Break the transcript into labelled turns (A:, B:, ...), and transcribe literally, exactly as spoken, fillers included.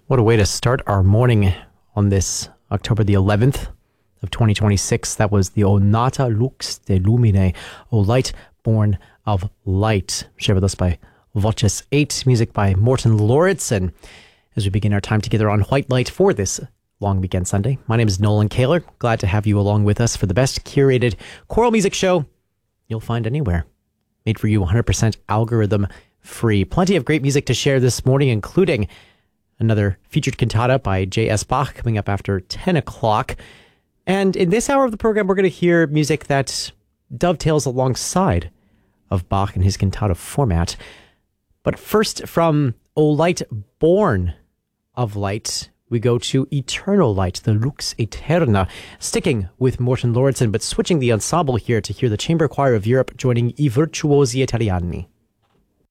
A: What a way to start our morning on this October the eleventh of twenty twenty-six. That was the O Nata Lux de Lumine, O Light Born of Light, shared with us by Voces eight, music by Morten Lauritsen. As we begin our time together on White Light for this long weekend Sunday, my name is Nolan Kaler. Glad to have you along with us for the best curated choral music show you'll find anywhere. Made for you one hundred percent algorithm free. Plenty of great music to share this morning, including another featured cantata by J S. Bach coming up after ten o'clock. And in this hour of the program, we're going to hear music that dovetails alongside of Bach and his cantata format. But first, from O Light Born of Light, we go to Eternal Light, the Lux Aeterna, sticking with Morten Lauritsen, but switching the ensemble here to hear the Chamber Choir of Europe joining I Virtuosi Italiani.